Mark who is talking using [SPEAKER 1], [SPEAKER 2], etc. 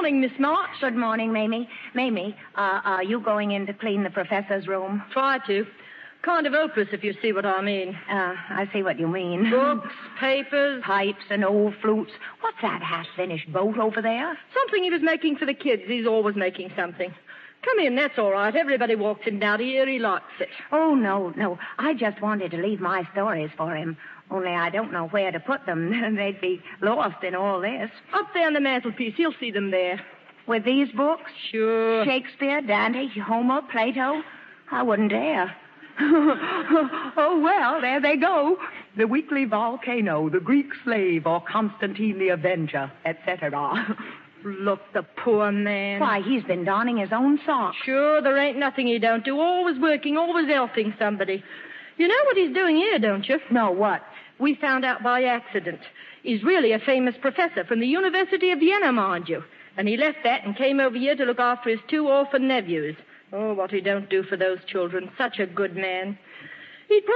[SPEAKER 1] morning, Miss March.
[SPEAKER 2] Good morning, Mamie. Mamie, are you going in to clean the professor's room?
[SPEAKER 1] Try to. Kind of hopeless, if you see what I mean.
[SPEAKER 2] I see what you mean.
[SPEAKER 1] Books, papers.
[SPEAKER 2] Pipes and old flutes. What's that half-finished boat over there?
[SPEAKER 1] Something he was making for the kids. He's always making something. Come in, that's all right. Everybody walks in down here. He likes it.
[SPEAKER 2] Oh, no. I just wanted to leave my stories for him. Only I don't know where to put them. They'd be lost in all this.
[SPEAKER 1] Up there on the mantelpiece. He'll see them there.
[SPEAKER 2] With these books?
[SPEAKER 1] Sure.
[SPEAKER 2] Shakespeare, Dante, Homer, Plato? I wouldn't dare. Oh, well, there they go. The Weekly Volcano, The Greek Slave, or Constantine the Avenger, etc.
[SPEAKER 1] Look, the poor man.
[SPEAKER 2] Why, he's been donning his own socks.
[SPEAKER 1] Sure, there ain't nothing he don't do. Always working, always helping somebody. You know what he's doing here, don't you?
[SPEAKER 2] No, what?
[SPEAKER 1] We found out by accident. He's really a famous professor from the University of Vienna, mind you. And he left that and came over here to look after his 2 orphan nephews. Oh, what he don't do for those children. Such a good man. He'd